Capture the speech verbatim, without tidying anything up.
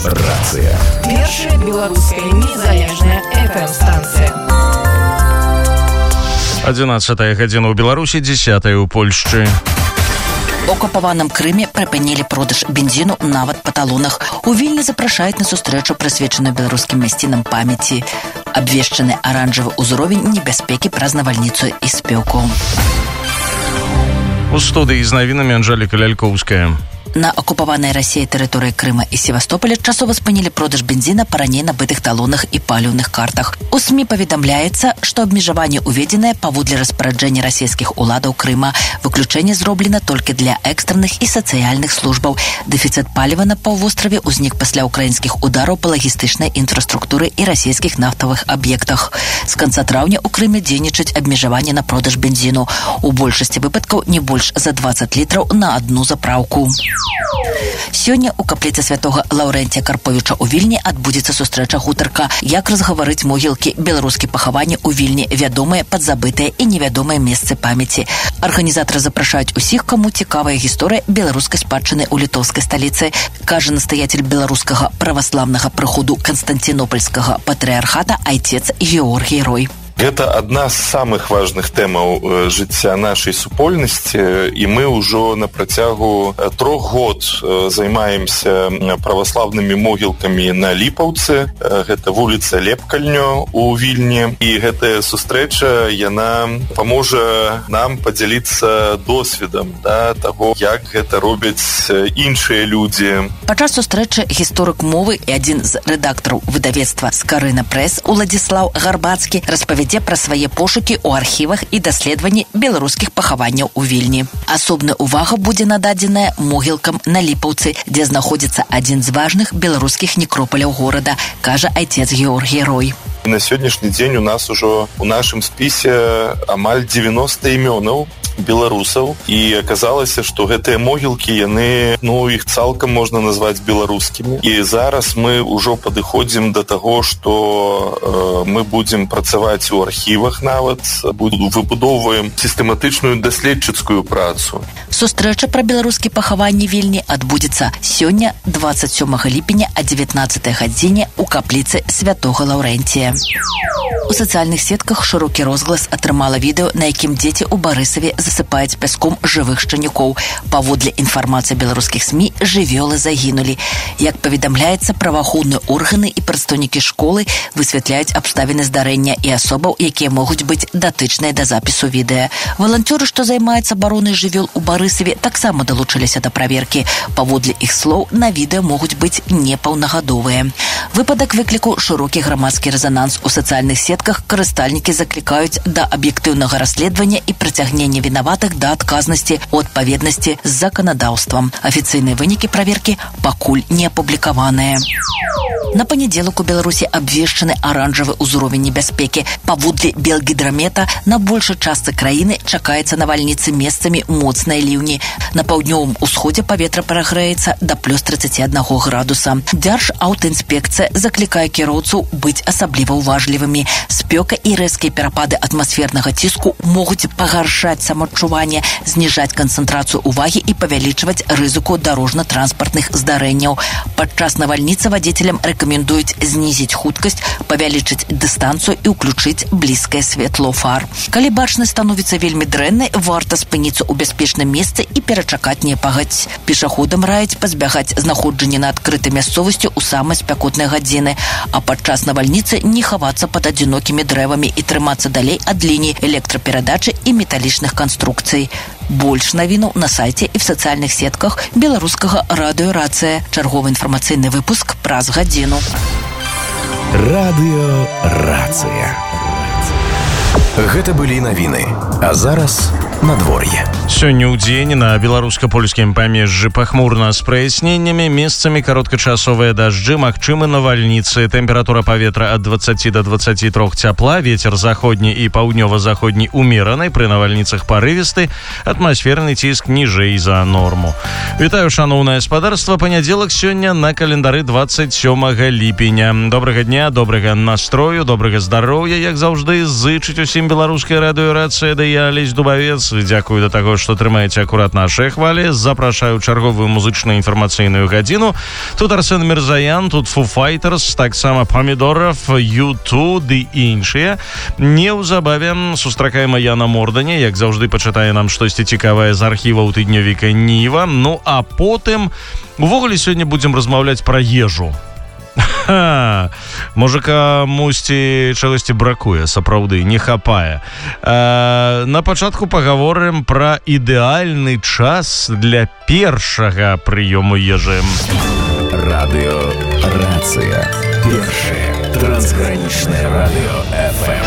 Рацыя. Першая беларуская незалежная эф эм-станцыя. одиннадцатая гадзіна ў Беларусі, дзесятая ў Польшчы. У акупаваным Крыме прыпынілі продаж бензіну нават па талонах. У Вільні запрашаюць на сустрэчу, прысвечаную беларускім мясцінам памяці. Абвешчаны аранжавы ўзровень небяспекі праз навальніцу і спёку. У студыі з навінамі Анжэліка Лялькоўская. На акупаванай Расіяй тэрыторыі Крыма і Севастополя часова спынілі продаж бензіна па раней набытых талонах і паліўных картах. У СМІ паведамляецца, што абмежаванне уведзенае паводле распараджэння расійскіх уладаў Крыма. Выключэнне зроблена толькі для экстранных і сацыяльных службаў. Дэфіцыт паліва на паўвостраве ўзнік пасля ўкраінскіх удараў па лагістычнай інфраструктуры і расійскіх нафтавых аб'ектах. З канца траўня ў Крыме дзейнічаюць абмежаванне на продаж бензіну. У большасці выпадкаў не больш за дваццаць літраў на адну запраўку. Сёння ў капліцы святога Лаўрэнція Карповіча ў Вільні адбудзецца сустрэча гутарка, як разгаварыць могілкі беларускіх пахаванняў у Вільні, вядомыя, падзабытыя і невядомыя месцы памяці. Арганізатары запрашаюць усіх, каму цікавая гісторыя беларускай спадчыны ў літоўскай сталіцы, кажа настаяцель беларускага праваслаўнага прыходу Канстантинопольскага патрыархата айцец Георгій Рой. Гэта адна з самых важных тэмаў жыцця нашай супольнасці, і мы ўжо на працягу трох год займаемся праваслаўнымі могілкамі на Ліпаўцы. Гэта вуліца Лепкальнё у Вільні. І гэтая сустрэча, яна паможа нам падзяліцца досведам, да, таго, як гэта робяць іншыя людзі. Падчас сустрэчы гісторык мовы і адзін з рэдактараў выдавецтва «Скарына Прэс» Уладзіслаў Гарбацкі распавядзе пра свае пошукі ў архівах і даследаванні беларускіх пахаванняў у Вільні. Асобная ўвага будзе нададзеная могілкам на Ліпаўцы, дзе знаходзіцца адзін з важных беларускіх некропаляў горада, кажа айцец Георгій Рой. На сённяшні дзень у нас ужо у нашым спісе амаль дзевяноста імёнаў беларусаў, і аказалася, што гэтыя могілкі, яны, ну, іх цалкам можна назваць беларускімі. І зараз мы ўжо падыходзім да таго, што э, мы будзем працаваць у архівах нават, выбудоўваем сістэматычную даследчыцкую працу. Сустрэча пра беларускія пахаванні Вільні адбудзецца сёння, дваццаць сёмага ліпеня а дзевятнаццатай гадзіне ў капліцы святога Лаўрэнція. У сацыяльных сетках шырокі розглас атрымала відэо, на якім дзеці ў Барысаве засыпаюць пяском жывых шчанюкоў. Паводле інфармацыі беларускіх СМІ, жывёлы загінулі. Як паведамляецца, праваахоўныя органы і прадстаўнікі школы высвятляюць абставіны здарэння і асобаў, якія могуць быць датычныя да запісу відэа. Валанцёры, што займаюцца абаронай жывёл у Барысаве, таксама далучыліся да праверкі. Паводле іх слоў, на відэа могуць быць непаўнагадовыя. Выпадак выклікаў шырокі грамадскі рэзананс у сацыяльных сетках. Карыстальнікі заклікаюць да аб'ектыўнага расследавання і прыцягнення вінаватых да адказнасці ў адпаведнасці з заканадаўствам. Афіцыйныя вынікі праверкі пакуль не апублікаваныя. На панядзелак у Беларусі абвешчаны аранжавы ўзровень небяспекі. Паводле Белгідрамета, на большай частцы краіны чакаецца навальніцы, месцамі моцныя ліўні. На паўднёвым усходзе паветра прагрэецца да плюс тридцать один градуса. Дзяржаўтаінспекцыя заклікае кіроўцаў быць асабліва ўважлівымі. Спёка і рэзкія перапады атмасфернага ціску могуць пагаршаць самаадчуванне, зніжаць канцэнтрацыю ўвагі і павялічваць рызыку дарожна-транспартных здарэнняў. Падчас навальніцы вадзіцелям рэкамендуюць знізіць хуткасць, павялічыць дыстанцыю і ўключыць блізкае святло фар. Калі бачнасць становіцца вельмі дрэннай, варта спыніцца ў бяспечным месцы і перачакаць непагадзь. Пешаходам раяць пазбягаць знаходжання на адкрытай мясцовасці ў самай спякотнай гадзіны, а падчас навальніцы не хавацца пад адзінокімі дрэвамі і трымацца далей ад ліній электраперадачы і металічных канструкцый. Больш навінаў на сайце і в сацыяльных сетках беларускага радыё «Рацыя». Чарговы інфармацыйны выпуск праз гадзіну. Радыё «Рацыя». Гэта былі навіны. А зараз надвор'е. Сёння ў дзень на беларуска-польскім памежжы пахмурна з праясненнямі, месцамі кароткачасовыя дажджы, магчымы навальніцы. Тэмпература паветра ад дваццаці да дваццаці трох цяпла, вецер заходні і паўднёва-заходні умераны, пры навальніцах парывісты, атмасферны ціск ніжэй за норму. Вітаю, шаноўнае спадарства. Панядзелак сёння на календары дваццаць сёмага ліпеня. Добрага дня, добрага настрою, добрага здароўя, як заўжды, зычыць усім беларускай радыё «Рацыя», да я Алесь Дубавец. Дзякую да таго, што трымаеце акурат нашыя хвалі. Запрашаю чарговую музычна-інфармацыйную гадзіну. Тут Арсен Мірзаян, тут Foo Fighters, таксама Памідоров, ю ту ды іншыя. Неўзабаве сустракаем Яна Морданя, як заўжды пачытае нам штосьці цікавае з архіваў тыднёвіка Ніва. Ну а потым увогуле сёння будзем размаўляць пра ежу. Ха, можа камусьці чагосьці бракуе, сапраўды, не хапае. А, на пачатку пагаворым пра ідэальны час для першага прыёму ежы. Радыё Рацыя. Першае трансгранічнае радыё эф эм.